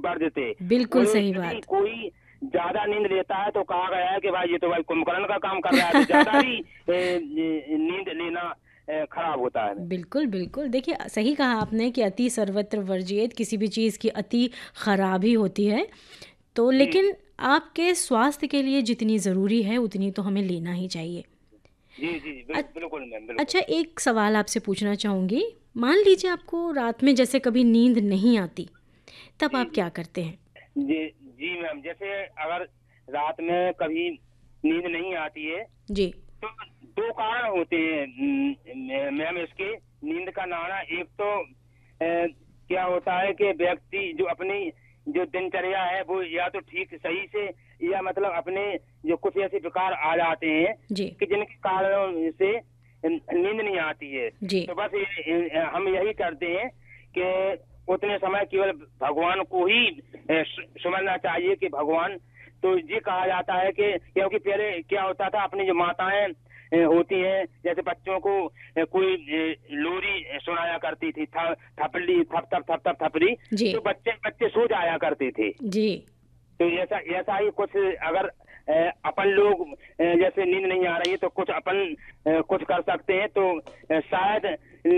वर्जित है। बिल्कुल और सही यदि बात। कोई ज्यादा नींद लेता है तो कहा गया है कि भाई ये तो भाई कुंभकर्ण का काम कर रहा है, तो ज्यादा ही नींद लेना खराब होता है। बिल्कुल बिल्कुल, देखिए सही कहा आपने कि अति सर्वत्र वर्जित, किसी भी चीज़ की अति खराबी होती है। तो जी लेकिन आपके स्वास्थ्य के लिए जितनी ज़रूरी है उतनी तो हमें लेना ही चाहिए। जी जी जी, बिल्कुल मैम, बिल्कुल। अच्छा, एक सवाल आपसे पूछना चाहूँगी। मान लीजिए आपको रात में जैसे कभी नींद नहीं आती, तब जी आप जी क्या करते हैं? जी जी मैम, जैसे अगर रात में कभी नींद नहीं आती है जी। तो दो कारण होते हैं मैम इसके नींद का ना आना। एक तो क्या होता है कि व्यक्ति जो अपनी जो दिनचर्या है वो या तो ठीक सही से, या मतलब अपने जो कुछ ऐसे विकार आ जाते हैं जी। कि जिनके कारणों से नींद नहीं आती है। जी। तो बस हम यही करते हैं कि उतने समय केवल भगवान को ही सुमरना चाहिए कि भगवान। तो ये कहा जाता है कि क्योंकि पहले क्या होता था, अपनी जो माताएं होती हैं, जैसे बच्चों को कोई लोरी सुनाया करती थी, थपड़ी थप थप थप थप थपड़ी, जी। तो बच्चे बच्चे सो जाया करते थे। जी। तो ऐसा ऐसा ही कुछ अगर अपन लोग जैसे नींद नहीं आ रही है तो कुछ अपन कुछ कर सकते हैं। तो शायद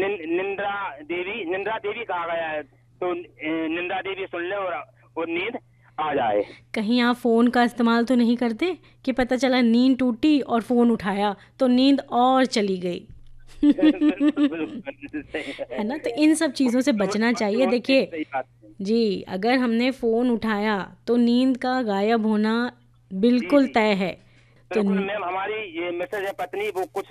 निंद्रा देवी कहा गया है, तो निंद्रा देवी सुन ले और नींद आ जाए। कहीं आप फ़ोन का इस्तेमाल तो नहीं करते कि पता चला नींद टूटी और फ़ोन उठाया तो नींद और चली गई? बिल्कुल बिल्कुल सही है ना, तो इन सब चीज़ों से बचना चाहिए। देखिए सही बात है। जी, अगर हमने फ़ोन उठाया तो नींद का गायब होना जी बिल्कुल जी तय है। तो बिल्कुल मैम, हमारी ये मिसेज है पत्नी, वो कुछ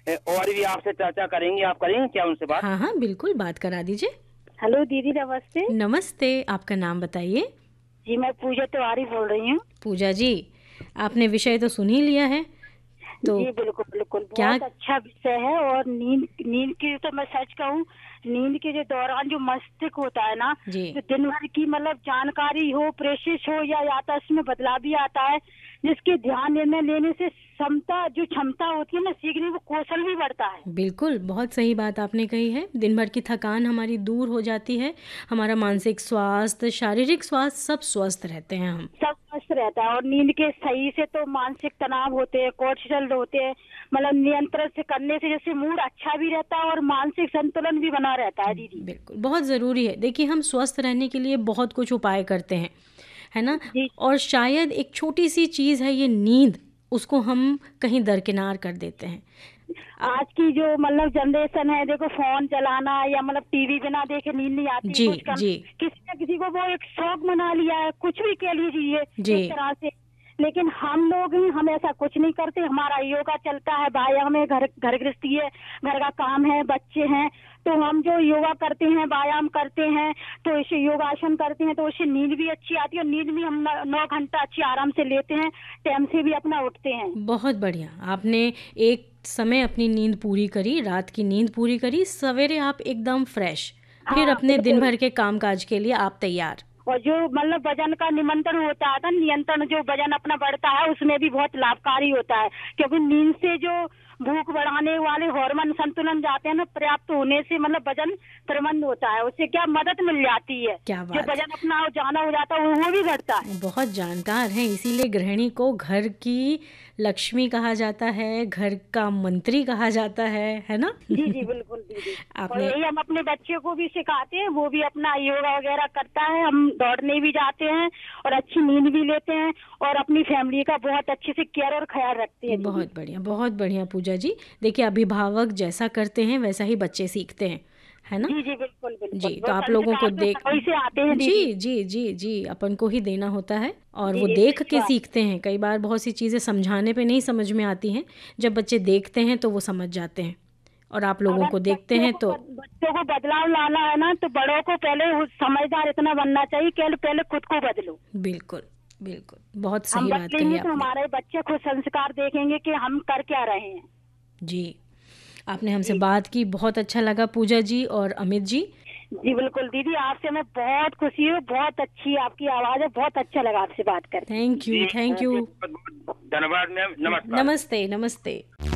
और भी आपसे चर्चा करेंगी। आप करेंगे क्या उनसे बात? हाँ हाँ, बिल्कुल बात करा दीजिए। हेलो दीदी, नमस्ते। नमस्ते, आपका नाम बताइए। जी, मैं पूजा तिवारी बोल रही हूँ। पूजा जी, आपने विषय तो सुन ही लिया है, तो जी बिल्कुल बिल्कुल, क्या? बहुत अच्छा विषय है। और नींद नींद की तो मैं सच कहूँ, नींद के जो दौरान जो मस्तिष्क होता है ना, जी। जो दिन भर की मतलब जानकारी हो, प्रेषित हो या याददाश्त में बदलाव भी आता है, जिसके ध्यान निर्णय लेने से क्षमता होती है ना सीखने, वो कौशल भी बढ़ता है। बिल्कुल, बहुत सही बात आपने कही है। दिन भर की थकान हमारी दूर हो जाती है, हमारा मानसिक स्वास्थ्य, शारीरिक स्वास्थ्य सब स्वस्थ रहते हैं हम। सब स्वस्थ रहता है। और नींद के सही से तो मानसिक तनाव होते हैं, कोर्टिसोल होते हैं, मतलब नियंत्रण से करने से जैसे मूड अच्छा भी रहता है और मानसिक संतुलन भी बना रहता है दीदी। बिल्कुल, बहुत ज़रूरी है। देखिए हम स्वस्थ रहने के लिए बहुत कुछ उपाय करते हैं, है ना? जी और शायद एक छोटी सी चीज़ है ये नींद, उसको हम कहीं दरकिनार कर देते हैं। आज की जो मतलब जनरेशन है, देखो फोन चलाना या मतलब टीवी बिना देखे नींद नहीं आती जी कुछ कम। जी किसी न किसी को वो एक शौक बना लिया है, कुछ भी कह लीजिए जी। एक तरह से। लेकिन हम लोग ही हम ऐसा कुछ नहीं करते। हमारा योगा चलता है, व्यायाम है, घर गृहस्थी है, घर का काम है, बच्चे हैं, तो हम जो योगा करते हैं, व्यायाम करते हैं, तो इसे योगासन करते हैं, तो उससे नींद भी अच्छी आती है। और नींद भी हम 9 घंटा अच्छी आराम से लेते हैं, टाइम से भी अपना उठते हैं। बहुत बढ़िया, आपने एक समय अपनी नींद पूरी करी, रात की नींद पूरी करी, सवेरे आप एकदम फ्रेश, फिर हाँ अपने दिन बिल्कुल। भर के कामकाज के लिए आप तैयार। और जो मतलब वजन का नियंत्रण होता है, नियंत्रण जो वजन अपना बढ़ता है, उसमें भी बहुत लाभकारी होता है। क्योंकि नींद से जो भूख बढ़ाने वाले हार्मोन संतुलन जाते हैं ना, पर्याप्त होने से मतलब वजन प्रबंध होता है, उससे क्या मदद मिल जाती है। क्या जो बात है। वजन अपना जाना हो जाता है वो भी घटता है। बहुत जानकार हैं, इसीलिए गृहिणी को घर की लक्ष्मी कहा जाता है, घर का मंत्री कहा जाता है ना? जी जी बिल्कुल दीदी। और आपने यही हम अपने बच्चे को भी सिखाते हैं, वो भी अपना योगा वगैरह करता है, हम दौड़ने भी जाते हैं और अच्छी नींद भी लेते हैं और अपनी फैमिली का बहुत अच्छे से केयर और ख्याल रखते हैं दीदी। बहुत बढ़िया पूजा जी। देखिए अभिभावक जैसा करते हैं वैसा ही बच्चे सीखते हैं, है ना? जी जी बिल्कुल बिल्कुल। जी, वो तो आप लोगों को संस्कार तो देख सभी से आते हैं दीदी। जी जी जी जी, अपन को ही देना होता है और जी वो जी देख सही के बात। सीखते हैं। कई बार बहुत सी चीज़ें समझाने पे नहीं समझ में आती हैं, जब बच्चे देखते हैं तो वो समझ जाते हैं, और आप लोगों को देखते हैं तो बच्चों को बदलाव लाना है ना, तो बड़ों को पहले समझदार इतना बनना चाहिए कि पहले खुद को बदलो। बिल्कुल बिल्कुल, बहुत हम सही बात कही बदलेंगे तो आपने। हमारे बच्चे खुद संस्कार देखेंगे कि हम कर क्या रहे हैं। जी, आपने हमसे जी बात की, बहुत अच्छा लगा पूजा जी और अमित जी। जी बिल्कुल दीदी, आपसे मैं बहुत खुशी हूँ, बहुत अच्छी आपकी आवाज है, बहुत अच्छा लगा आपसे बात करके। Thank you ji thank you. बहुत बहुत धन्यवाद मैम, नमस्कार। नमस्ते नमस्ते।